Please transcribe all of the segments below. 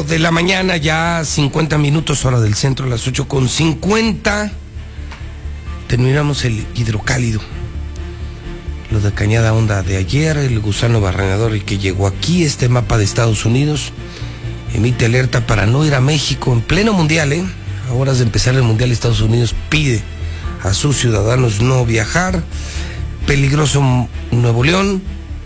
8 de la mañana, ya 50 minutos, hora del centro, las 8:50. Terminamos el hidrocálido. Lo de Cañada Honda de ayer, el gusano barrenador, el que llegó aquí, este mapa de Estados Unidos, emite alerta para no ir a México en pleno mundial, A horas de empezar el mundial, Estados Unidos pide a sus ciudadanos no viajar. Peligroso Nuevo León,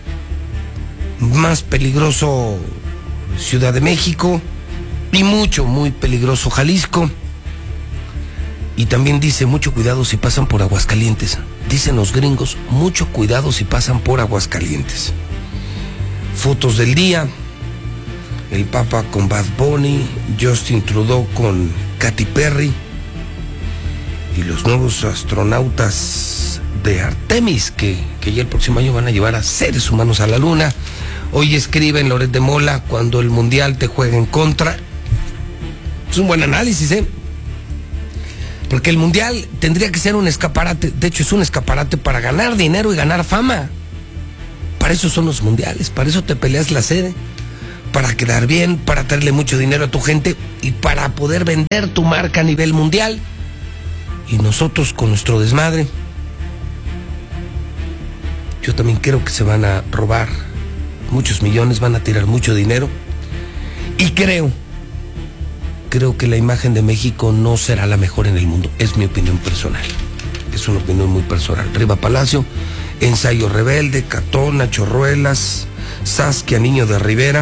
más peligroso Ciudad de México y muy peligroso Jalisco. Y también dice mucho cuidado si pasan por Aguascalientes. Dicen los gringos, mucho cuidado si pasan por Aguascalientes. Fotos del día: el Papa con Bad Bunny, Justin Trudeau con Katy Perry y los nuevos astronautas de Artemis que ya el próximo año van a llevar a seres humanos a la luna. Hoy escribe en Loret de Mola: cuando el mundial te juega en contra. Es un buen análisis, porque el mundial tendría que ser un escaparate. De hecho, es un escaparate para ganar dinero y ganar fama. Para eso son los mundiales, para eso te peleas la sede, para quedar bien, para traerle mucho dinero a tu gente y para poder vender tu marca a nivel mundial. Y nosotros con nuestro desmadre, yo también creo que se van a robar muchos millones, van a tirar mucho dinero. Y creo que la imagen de México no será la mejor en el mundo. Es mi opinión personal. Es una opinión muy personal. Riva Palacio, Ensayo Rebelde, Catón, Nacho Ruelas, Saskia Niño de Rivera.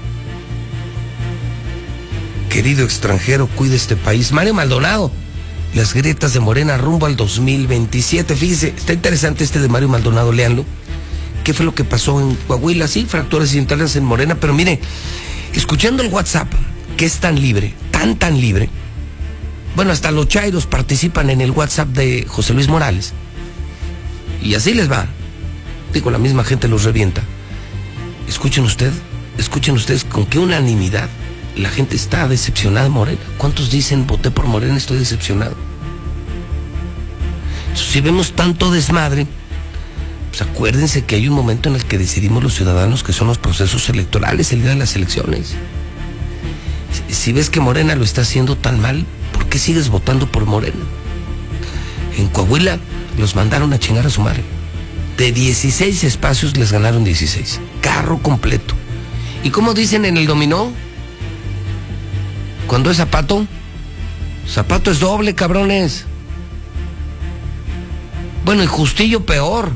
Querido extranjero, cuida este país. Mario Maldonado, las grietas de Morena rumbo al 2027. Fíjese, está interesante este de Mario Maldonado, léanlo. ¿Qué fue lo que pasó en Coahuila? Sí, fracturas internas en Morena, pero mire, escuchando el WhatsApp, que es tan libre, tan libre, bueno, hasta los chairos participan en el WhatsApp de José Luis Morales, y así les va. Digo, la misma gente los revienta. Escuchen ustedes con qué unanimidad la gente está decepcionada de Morena. ¿Cuántos dicen voté por Morena, estoy decepcionado? Entonces, si vemos tanto desmadre, pues acuérdense que hay un momento en el que decidimos los ciudadanos, que son los procesos electorales, el día de las elecciones. Si ves que Morena lo está haciendo tan mal, ¿por qué sigues votando por Morena? En Coahuila los mandaron a chingar a su madre. De 16 espacios les ganaron 16. Carro completo. ¿Y cómo dicen en el dominó? Cuando es zapato, zapato es doble, cabrones. Bueno, y Justillo peor.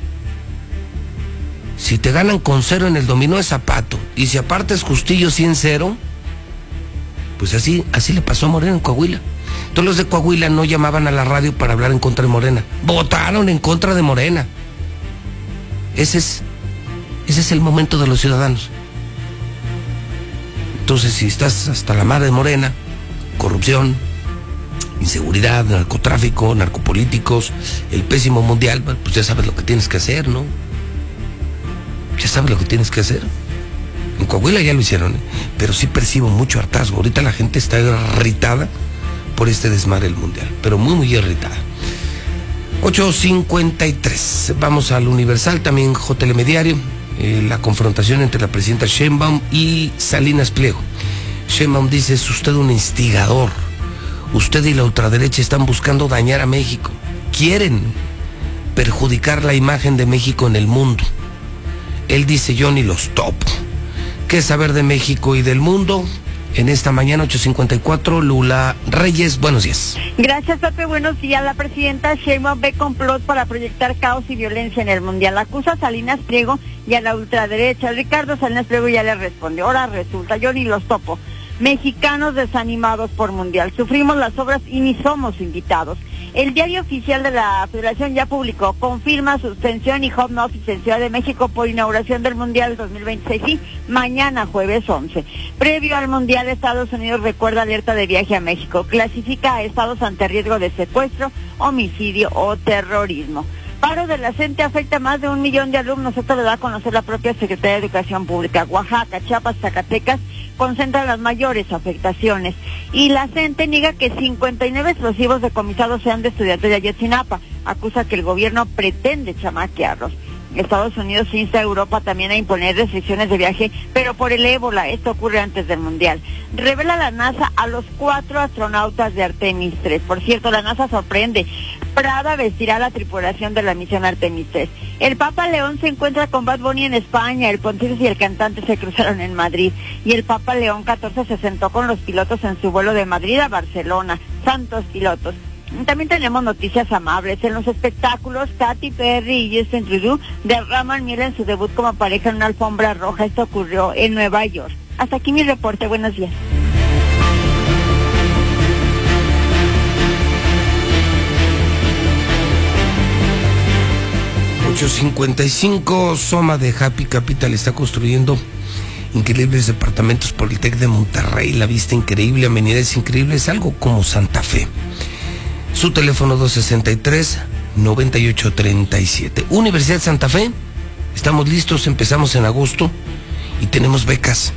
Si te ganan con 0 en el dominó es zapato, y si aparte es Justillo 100-0, pues así le pasó a Morena en Coahuila. Todos los de Coahuila no llamaban a la radio para hablar en contra de Morena, votaron en contra de Morena. Ese es el momento de los ciudadanos. Entonces, si estás hasta la madre de Morena, corrupción, inseguridad, narcotráfico, narcopolíticos, el pésimo mundial, pues ya sabes lo que tienes que hacer, ¿no? Ya sabes lo que tienes que hacer. En Coahuila ya lo hicieron, pero sí percibo mucho hartazgo. Ahorita la gente está irritada por este desmadre del mundial, pero muy irritada. 8:53. Vamos al Universal, también JLM Diario. La confrontación entre la presidenta Sheinbaum y Salinas Pliego. Sheinbaum dice: es usted un instigador. Usted y la ultraderecha están buscando dañar a México. Quieren perjudicar la imagen de México en el mundo. Él dice: yo ni los topo. ¿Qué saber de México y del mundo? En esta mañana, 8:54, Lula Reyes, buenos días. Gracias, Pepe, buenos días. La presidenta Sheinbaum ve complot para proyectar caos y violencia en el mundial. Acusa a Salinas Pliego y a la ultraderecha. Ricardo Salinas Pliego ya le respondió: ahora resulta, yo ni los topo. Mexicanos desanimados por mundial. Sufrimos las obras y ni somos invitados. El diario oficial de la Federación ya publicó: confirma suspensión y home office en Ciudad de México por inauguración del Mundial 2026, sí, mañana jueves 11. Previo al Mundial, Estados Unidos recuerda alerta de viaje a México. Clasifica a estados ante riesgo de secuestro, homicidio o terrorismo. Paro de la CENTE afecta a más de 1 millón de alumnos. Esto lo da a conocer la propia Secretaría de Educación Pública. Oaxaca, Chiapas, Zacatecas concentran las mayores afectaciones. Y la CENTE niega que 59 explosivos decomisados sean de estudiantes de Ayotzinapa. Acusa que el gobierno pretende chamaquearlos. Estados Unidos insta a Europa también a imponer restricciones de viaje, pero por el ébola. Esto ocurre antes del Mundial. Revela la NASA a los 4 astronautas de Artemis 3. Por cierto, la NASA sorprende. Prada vestirá a la tripulación de la misión Artemis 3. El Papa León se encuentra con Bad Bunny en España. El pontífice y el cantante se cruzaron en Madrid. Y el Papa León XIV se sentó con los pilotos en su vuelo de Madrid a Barcelona. Santos pilotos. También tenemos noticias amables. En los espectáculos, Katy Perry y Justin Trudeau derraman miel en su debut como pareja en una alfombra roja. Esto ocurrió en Nueva York. Hasta aquí mi reporte. Buenos días. $8.55, Soma de Happy Capital está construyendo increíbles departamentos por el TEC de Monterrey. La vista increíble, amenidades increíbles, algo como Santa Fe. Su teléfono 263-9837. Universidad Santa Fe, estamos listos, empezamos en agosto y tenemos becas.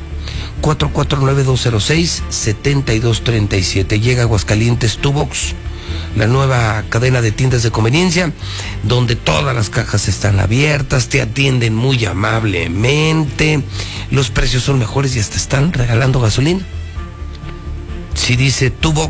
449-206-7237. Llega a Aguascalientes Tubox, la nueva cadena de tiendas de conveniencia, donde todas las cajas están abiertas, te atienden muy amablemente, los precios son mejores y hasta están regalando gasolina. Si dice Tubox,